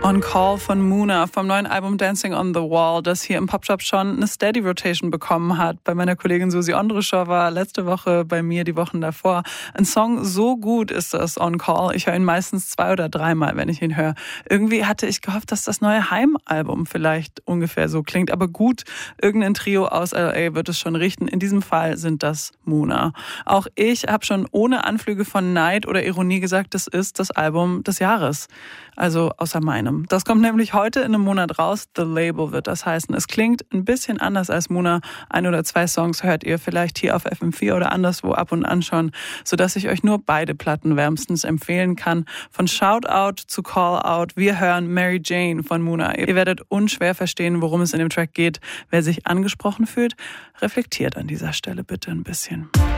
On Call von Muna vom neuen Album Dancing on the Wall, das hier im Popshop schon eine Steady Rotation bekommen hat. Bei meiner Kollegin Susi Ondreschow war letzte Woche, bei mir die Wochen davor. Ein Song, so gut ist das, On Call. Ich höre ihn meistens 2 oder 3 Mal, wenn ich ihn höre. Irgendwie hatte ich gehofft, dass das neue Heim-Album vielleicht ungefähr so klingt. Aber gut, irgendein Trio aus L.A. wird es schon richten. In diesem Fall sind das Muna. Auch ich habe schon ohne Anflüge von Neid oder Ironie gesagt, das ist das Album des Jahres. Also außer meinem. Das kommt nämlich heute in einem Monat raus. The Label wird das heißen. Es klingt ein bisschen anders als Muna. 1 oder 2 Songs hört ihr vielleicht hier auf FM4 oder anderswo ab und an schon, sodass ich euch nur beide Platten wärmstens empfehlen kann. Von Shout Out zu Call Out. Wir hören Mary Jane von Muna. Ihr werdet unschwer verstehen, worum es in dem Track geht. Wer sich angesprochen fühlt, reflektiert an dieser Stelle bitte ein bisschen.